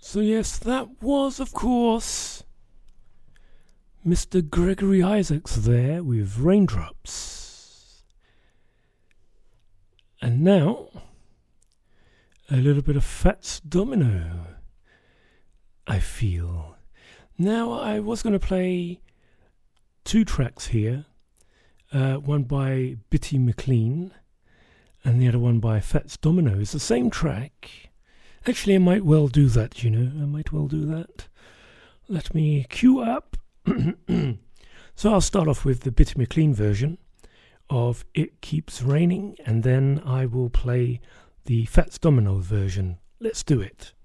So yes, that was, of course, Mr. Gregory Isaacs there with Raindrops. And now, a little bit of Fats Domino, I feel. Now, I was going to play two tracks here. One by Bitty McLean and the other one by Fats Domino. It's the same track. Actually, I might well do that, I might well do that. Let me cue up. So I'll start off with the Bitty McLean version of It Keeps Raining, and then I will play the Fats Domino version. Let's do it.